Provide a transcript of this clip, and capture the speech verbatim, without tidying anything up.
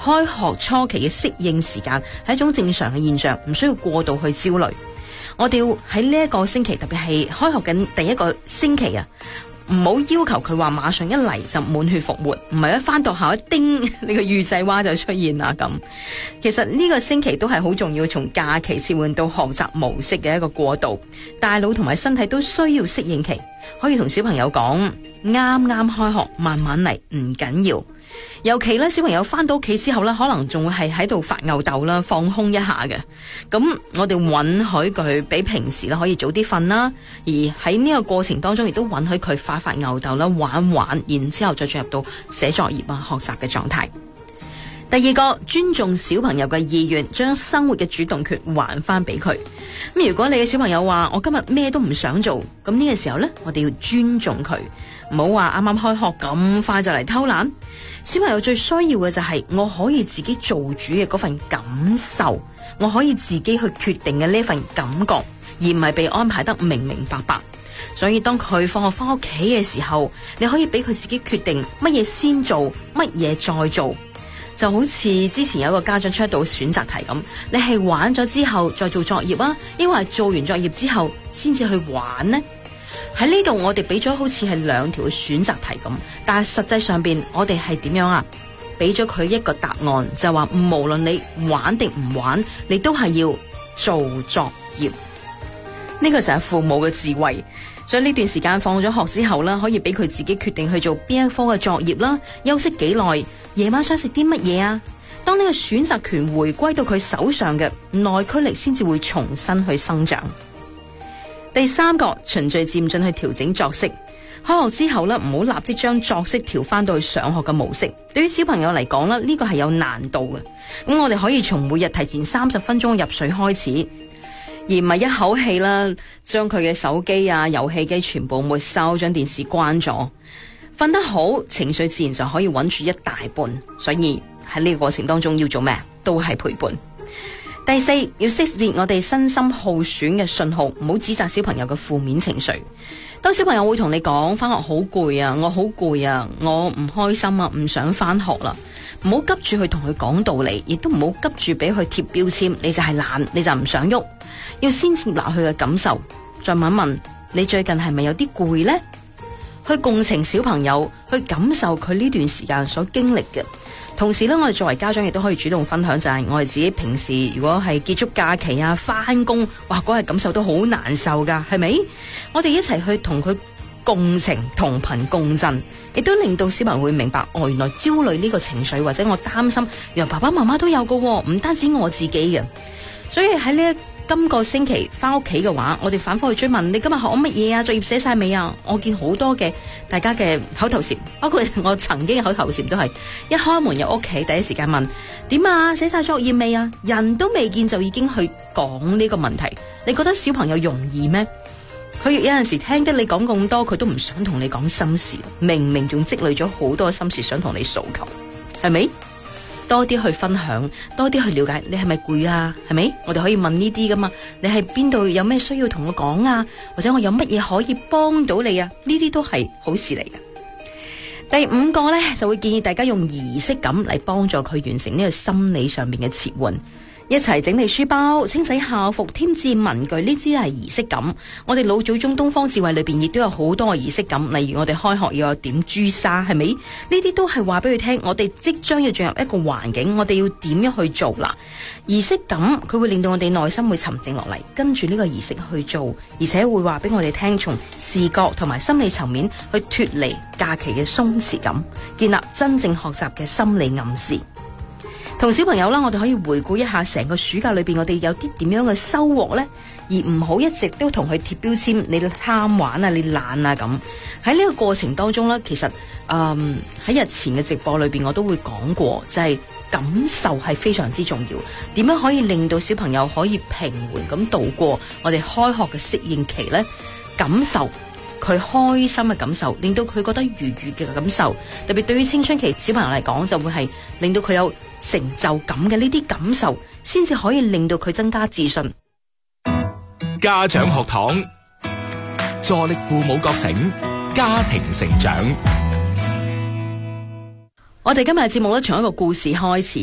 開學初期嘅適應時間係一種正常嘅現象，唔需要過度去焦慮。我哋要喺呢一個星期，特別係開學緊第一個星期啊，唔好要求佢話馬上一嚟就滿血復活，唔係一返到校一叮你個預製蛙就出現啦咁。其實呢個星期都係好重要，從假期切換到學習模式嘅一個過渡，大腦同埋身體都需要適應期。可以同小朋友講，啱啱開學，慢慢嚟，唔緊要。尤其咧，小朋友翻到屋企之後咧，可能仲會係喺度發吽逗啦，放空一下嘅。咁我哋允許佢比平時咧可以早啲瞓啦，而喺呢個過程當中，亦都允許佢發發吽逗啦，玩玩，然之後再進入到寫作業啊、學習嘅狀態。第二個，尊重小朋友嘅意願，將生活嘅主動權還翻俾佢。咁如果你嘅小朋友話我今日咩都唔想做，咁呢個時候呢，我哋要尊重佢，唔好話啱啱開學咁快就嚟偷懶。小朋友最需要嘅就係我可以自己做主嘅嗰份感受，我可以自己去決定嘅呢份感覺，而唔係被安排得明明白白。所以當佢放學翻屋企嘅時候，你可以俾佢自己決定乜嘢先做，乜嘢再做。就好似之前有一個家長出一道選擇題咁，你係玩咗之後再做作業啊，抑或係做完作業之後先至去玩呢？喺呢度我哋俾咗好似係兩條嘅選擇題咁，但係實際上邊我哋係點樣啊？俾咗佢一個答案，就話無論你玩定唔玩，你都係要做作業。呢個就係父母嘅智慧。所以呢段時間放咗學之後啦，可以俾佢自己決定去做邊一科嘅作業啦，休息幾耐，夜晚想食啲乜嘢啊？當呢個選擇權回歸到佢手上嘅，內驅力先至會重新去生長。第三個，循序漸進去調整作息。開學之後呢，唔好立即將作息調翻到去上學嘅模式。對於小朋友嚟講呢，呢個係有難度嘅。咁我哋可以從每日提前三十分鐘入睡開始，而唔係一口氣啦，將佢嘅手機啊、遊戲機全部沒收，將電視關咗。瞓得好，情緒自然就可以穩住一大半。所以喺呢個過程當中要做咩？都係陪伴。第四，要識別我哋身心耗損嘅信號，唔好指責小朋友嘅負面情緒。當小朋友會同你講翻學好攰啊，我好攰啊，我唔開心啊，唔想翻學啦，唔好急住去同佢講道理，亦都唔好急住俾佢貼標籤，你就係懶，你就唔想喐。要先接納佢嘅感受，再問一問你最近係咪有啲攰呢？去共情小朋友，去感受佢呢段時間所經歷嘅。同時咧，我哋作為家長亦都可以主動分享，就係我哋自己平時如果係結束假期啊、翻工，哇，嗰日感受都好難受噶，係咪？我哋一齊去同佢共情、同頻共振，亦都令到小朋友會明白，哦，原來焦慮呢個情緒或者我擔心，原來爸爸媽媽都有噶，唔單止我自己嘅。所以喺呢一今個星期翻屋企嘅話，我哋反覆去追問你今日學咗乜嘢啊？作業寫晒未啊？我見好多嘅大家嘅口頭禪，包括我曾經嘅口頭禪都係一開門入屋企第一時間問點啊？寫晒作業未啊？人都未見就已經去講呢個問題，你覺得小朋友容易咩？佢有陣時聽得你講咁多，佢都唔想同你講心事，明明仲積累咗好多心事想同你訴求，係咪？多啲去分享，多啲去了解，你係咪攰啊？係咪？我哋可以問呢啲噶嘛？你係邊度有咩需要同我講啊？或者我有乜嘢可以幫到你啊？呢啲都係好事嚟嘅。第五個呢，就會建議大家用儀式感嚟幫助佢完成呢個心理上面嘅切換。一齊整理書包、清洗校服、添置文具，呢啲係儀式感。我哋老祖宗東方智慧裏邊亦都有好多嘅儀式感，例如我哋開學要有點朱砂，係咪？呢啲都係話俾佢聽，我哋即將要進入一個環境，我哋要點樣去做啦？儀式感佢會令到我哋內心會沉靜落嚟，跟住呢個儀式去做，而且會話俾我哋聽，從視覺同埋心理層面去脫離假期嘅鬆弛感，建立真正學習嘅心理暗示。同小朋友啦，我哋可以回顧一下成個暑假裏邊，我哋有啲點樣嘅收穫呢？而唔好一直都同佢貼標籤，你貪玩啊，你懶啊咁。喺呢個過程當中呢，其實嗯喺日前嘅直播裏邊，我都會講過，就係感受係非常之重要。點樣可以令到小朋友可以平緩咁度過我哋開學嘅適應期呢？感受佢開心嘅感受，令到佢覺得愉悅嘅感受，特別對於青春期小朋友嚟講，就會係令到佢有成就感嘅呢啲感受，先至可以令到佢增加自信。 家長學堂，助力父母覺醒，家庭成長。 我哋今日嘅節目咧，從一個故事開始。